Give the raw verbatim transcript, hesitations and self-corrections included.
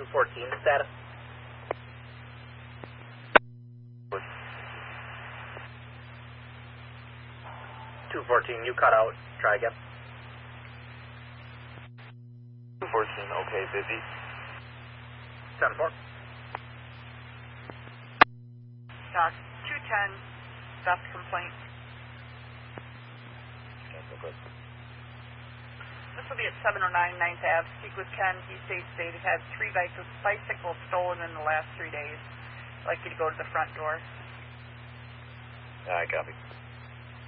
two fourteen status. two fourteen, you cut out. Try again. two fourteen, okay, busy. ten four. Doc, two ten, theft complaint. Cancel, good. This will be at seven oh nine ninth Ave. Speak with Ken. He states they've had three bicycles stolen in the last three days. I'd like you to go to the front door. I copy.